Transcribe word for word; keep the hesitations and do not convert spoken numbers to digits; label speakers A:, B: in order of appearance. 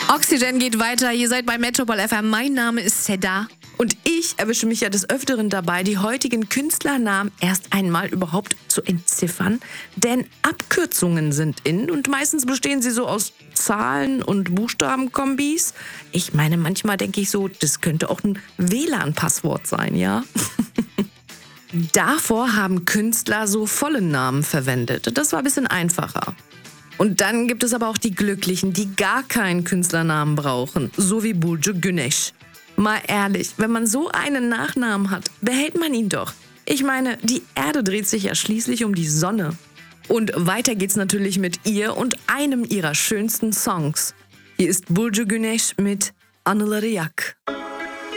A: Oxygen geht weiter, ihr seid bei Metropol F M. Mein Name ist Seda. Und ich erwische mich ja des Öfteren dabei, die heutigen Künstlernamen erst einmal überhaupt zu entziffern. Denn Abkürzungen sind in und meistens bestehen sie so aus Zahlen- und Buchstabenkombis. Ich meine, manchmal denke ich so, das könnte auch ein W L A N-Passwort sein, ja? Davor haben Künstler so volle Namen verwendet. Das war ein bisschen einfacher. Und dann gibt es aber auch die Glücklichen, die gar keinen Künstlernamen brauchen, so wie Burcu Güneş. Mal ehrlich, wenn man so einen Nachnamen hat, behält man ihn doch. Ich meine, die Erde dreht sich ja schließlich um die Sonne. Und weiter geht's natürlich mit ihr und einem ihrer schönsten Songs. Hier ist Burcu Güneş mit Anıları Yak.